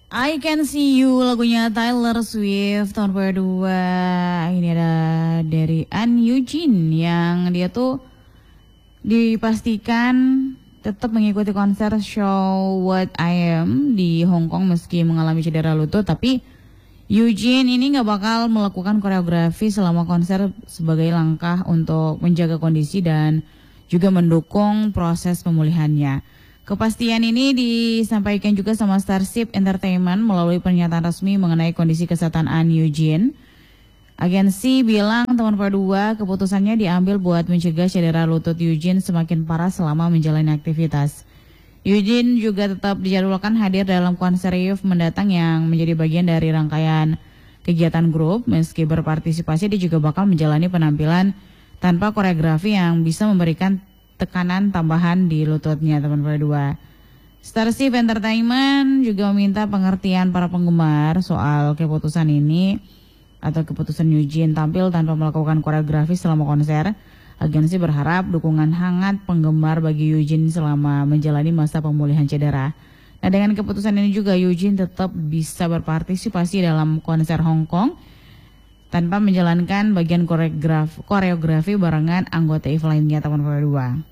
I Can See You lagunya Taylor Swift tahun 2002. Ini ada dari An Eugene yang dia tuh dipastikan tetap mengikuti konser show What I Am di Hong Kong meski mengalami cedera lutut. Tapi Eugene ini gak bakal melakukan koreografi selama konser sebagai langkah untuk menjaga kondisi dan juga mendukung proses pemulihannya. Kepastian ini disampaikan juga sama Starship Entertainment melalui pernyataan resmi mengenai kondisi kesehatan An Eugene. Agensi bilang teman berdua keputusannya diambil buat mencegah cedera lutut Eugene semakin parah selama menjalani aktivitas. Eugene juga tetap dijadwalkan hadir dalam konser Youth mendatang yang menjadi bagian dari rangkaian kegiatan grup. Meski berpartisipasi, dia juga bakal menjalani penampilan tanpa koreografi yang bisa memberikan tekanan tambahan di lututnya teman berdua. Starship Entertainment juga meminta pengertian para penggemar soal keputusan ini atau keputusan Eugene tampil tanpa melakukan koreografi selama konser. Agensi berharap dukungan hangat penggemar bagi Eugene selama menjalani masa pemulihan cedera. Nah, dengan keputusan ini juga Eugene tetap bisa berpartisipasi dalam konser Hong Kong tanpa menjalankan bagian koreografi barengan anggota Eve lainnya teman berdua.